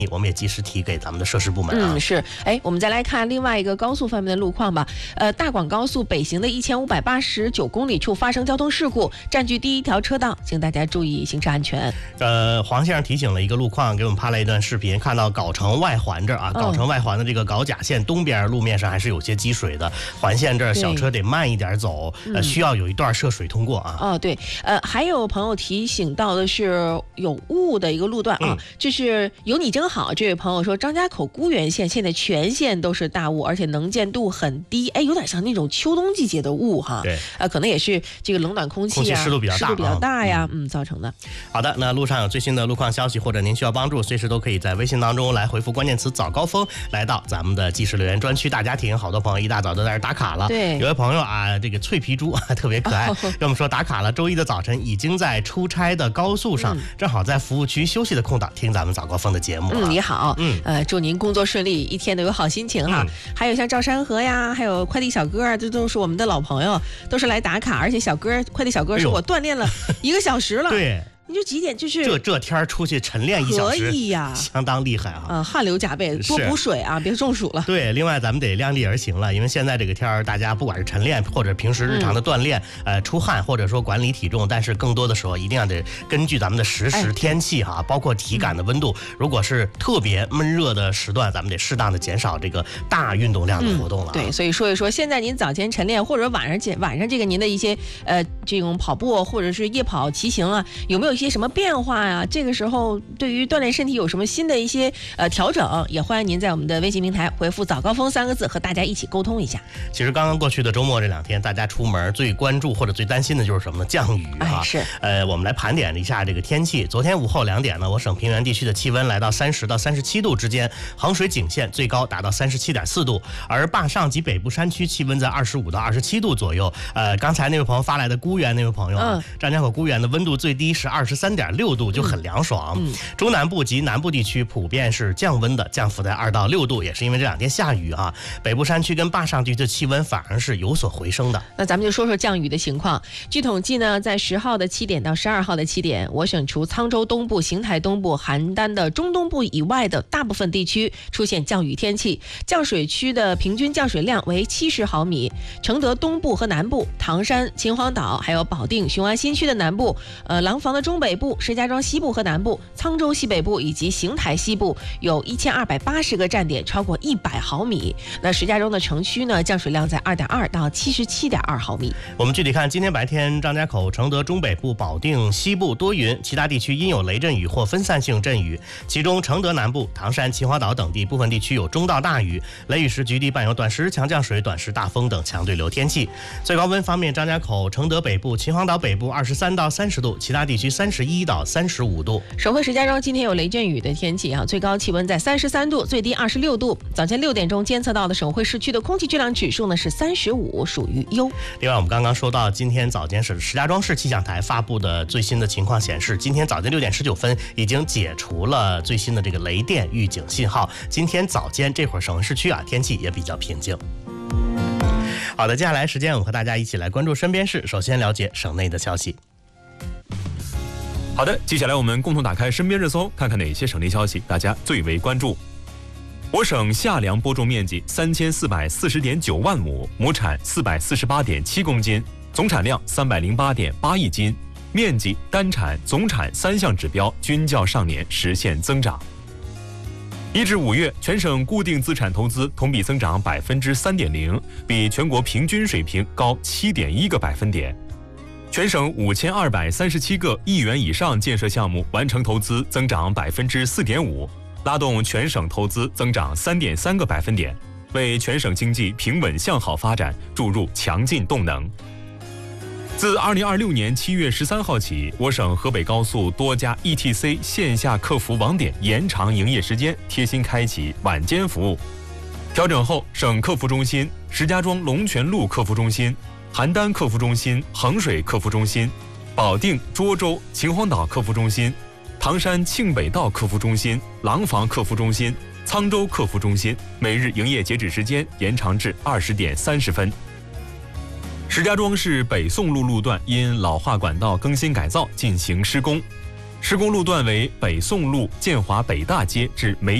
我们也及时提给咱们的涉事部门啊。 是。我们再来看另外一个高速方面的路况吧。大广高速北行的1589公里处发生交通事故，占据第一条车道，请大家注意行车安全。 黄先生提醒了一个路况，给我们拍了一段视频，看到藁城外环这儿啊，藁城外环的这个藁甲线东边路面上还是有些积水的，环线这儿小车得慢一点走，需要有一段涉水通过啊。 对。还有朋友提醒到的是有雾的一个路段啊，就是有你真好，这位朋友说张家口沽源线现在全线都是大雾，而且能见度很低，有点像那种秋冬季节的雾哈。 对。 可能也是这个冷暖空气湿度比较大呀，造成的。 好的，那路上有最新的路况消息，或者您需要帮助，随时都可以在微信当中来回复关键词早高峰，来到咱们的即时留言专区大家庭。好多朋友一大早都在这打卡了。 对。 有位朋友啊，这个脆皮猪特别可爱，跟我们说打卡了，周一的早晨已经在出差的高速上，正好在服务区休息的空档听咱们早高峰的节目。 你好。祝您工作顺利，一天都有好心情哈。还有像赵山河呀，还有快递小哥，这都是我们的老朋友，都是来打卡。而且快递小哥说我锻炼了1个小时了。 对。 你就几点就是这天出去晨练1小时， 可以呀， 相当厉害啊！ 汗流浃背，多补水啊，别中暑了。 对，另外咱们得量力而行了，因为现在这个天儿，大家不管是晨练或者平时日常的锻炼，出汗或者说管理体重，但是更多的时候一定要得根据咱们的实时天气哈，包括体感的温度。如果是特别闷热的时段，咱们得适当的减少这个大运动量的活动了。 对，所以说一说，现在您早前晨练或者晚上这个您的一些这种跑步或者是夜跑骑行啊，有没有一些什么变化？这个时候对于锻炼身体有什么新的一些调整，也欢迎您在我们的微信平台回复早高峰3个字，和大家一起沟通一下。 其实刚刚过去的周末这2天，大家出门最关注或者最担心的就是什么呢？降雨啊。 是。 我们来盘点一下这个天气。昨天午后2点呢，我省平原地区的气温来到30到37度之间，衡水景县最高达到37.4度，而坝上及北部山区气温在25到27度左右。刚才那位朋友发来的沽源那位朋友，张家口沽源的温度最低是23.6度。就很凉爽。中南部及南部地区普遍是降温的，降幅在2到6度，也是因为这2天下雨啊。北部山区跟坝上地区的气温反而是有所回升的。 那咱们就说说降雨的情况。据统计呢，在10号的7点到12号的7点，我省除沧州东部、邢台东部、邯郸的中东部以外的大部分地区出现降雨天气，降水区的平均降水量为70毫米。承德东部和南部、唐山、秦皇岛还有保定、雄安新区的南部、廊坊的中北部、石家庄西部和南部、沧州西北部以及邢台西部有1280个站点超过100毫米。那石家庄的城区呢，降水量在2.2到77.2毫米。 我们具体看，今天白天张家口、承德中北部、保定西部多云，其他地区阴有雷阵雨或分散性阵雨，其中承德南部、唐山、秦皇岛等地部分地区有中到大雨，雷雨时局地伴有短时强降水、短时大风等强对流天气。最高温方面，张家口、承德北部、秦皇岛北部23到30度，其他地区31到35度。 省会石家庄今天有雷阵雨的天气最高气温在33度，最低26度。早前6点钟监测到的省会市区的空气质量指数呢是35，属于优。 另外，我们刚刚说到，今天早间是石家庄市气象台发布的最新的情况显示，今天早间6点19分已经解除了最新的这个雷电预警信号。今天早间这会儿省会市区天气也比较平静。好的，接下来时间我们和大家一起来关注身边事，首先了解省内的消息。 好的，接下来我们共同打开身边热搜，看看哪些省内消息大家最为关注。我省夏粮播种面积3440.9万亩，亩产448.7公斤，总产量308.8亿斤，面积、单产、总产3项指标均较上年实现增长。1至5月，全省固定资产投资同比增长3.0%，比全国平均水平高7.1个百分点。全省5237个亿元以上建设项目完成投资增长4.5%，拉动全省投资增长3.3个百分点，为全省经济平稳向好发展注入强劲动能。自2026年7月13号起，我省河北高速多家 ETC 线下客服网点延长营业时间，贴心开启晚间服务。调整后，省客服中心、石家庄龙泉路客服中心、邯郸客服中心、衡水客服中心、保定、涿州、秦皇岛客服中心、唐山庆北道客服中心、廊坊客服中心、沧州客服中心每日营业截止时间延长至20点30分。石家庄市北宋路路段因老化管道更新改造进行施工， 施工路段为北宋路建华北大街至梅